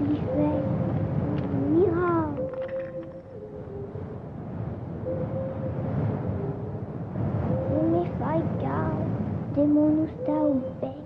lui fais un miracle. Il me fait garde de mon oustau.